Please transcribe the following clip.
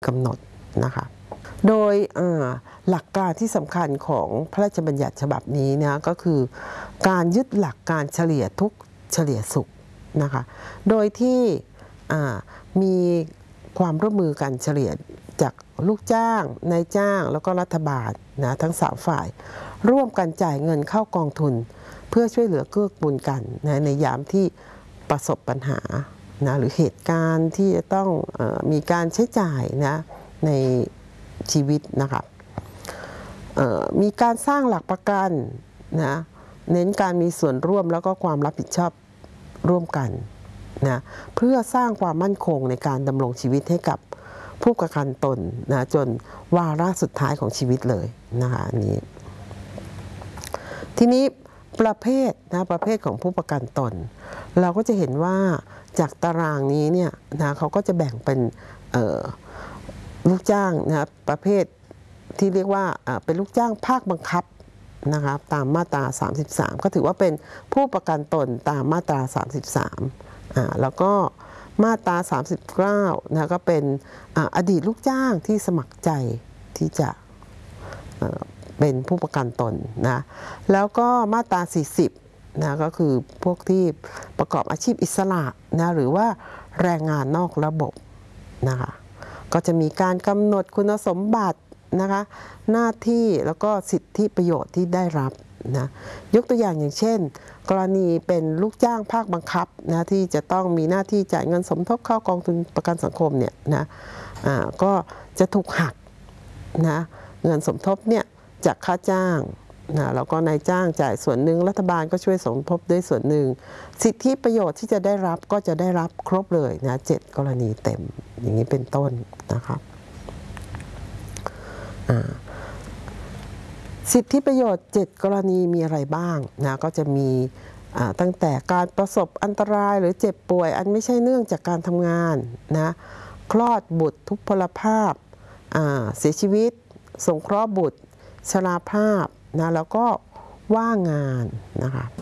กำหนดนะคะโดยหลักการที่สำคัญของพระราชบัญญัติฉบับนี้นะก็คือการยึดหลักการเฉลี่ยทุกข์เฉลี่ยสุขนะคะโดยที่มีความร่วมมือกันเฉลี่ยจากลูกจ้างนายจ้างแล้วก็รัฐบาลนะทั้ง3ฝ่ายร่วมกันจ่ายเงินเข้ากองทุนเพื่อช่วยเหลือเกื้อกูลกันนะในยามที่ประสบปัญหานะหรือเหตุการณ์ที่จะต้องมีการใช้จ่ายนะในชีวิตนะคะมีการสร้างหลักประกันนะเน้นการมีส่วนร่วมแล้วก็ความรับผิดชอบร่วมกันนะเพื่อสร้างความมั่นคงในการดำรงชีวิตให้กับผู้ประกันตนนะจนวาระสุดท้ายของชีวิตเลยนะคะอันนี้ทีนี้ประเภทของผู้ประกันตนเราก็จะเห็นว่าจากตารางนี้เนี่ยนะเขาก็จะแบ่งเป็นลูกจ้างนะประเภทที่เรียกว่าเป็นลูกจ้างภาคบังคับนะคะตามมาตรา33ก็ถือว่าเป็นผู้ประกันตนตามมาตรา33แล้วก็มาตรา39นะก็เป็นอดีตลูกจ้างที่สมัครใจที่จะเป็นผู้ประกันตนนะแล้วก็มาตรา40นะก็คือพวกที่ประกอบอาชีพอิสระนะหรือว่าแรงงานนอกระบบนะคะก็จะมีการกำหนดคุณสมบัตินะคะหน้าที่แล้วก็สิทธิประโยชน์ที่ได้รับนะยกตัวอย่างเช่นกรณีเป็นลูกจ้างภาคบังคับนะที่จะต้องมีหน้าที่จ่ายเงินสมทบเข้ากองทุนประกันสังคมเนี่ยนะก็จะถูกหักนะเงินสมทบเนี่ยจากค่าจ้างนะแล้วก็นายจ้างจ่ายส่วนหนึ่งรัฐบาลก็ช่วยสมทบด้วยส่วนหนึ่งสิทธิประโยชน์ที่จะได้รับก็จะได้รับครบเลยนะ7 กรณีเต็มอย่างนี้เป็นต้นนะครับสิทธิประโยชน์7 กรณีมีอะไรบ้างนะก็จะมีตั้งแต่การประสบอันตรายหรือเจ็บป่วยอันไม่ใช่เนื่องจากการทำงานนะคลอดบุตรทุพพลภาพเสียชีวิตสงเคราะห์บุตรชราภาพนะแล้วก็ว่างงานนะคะ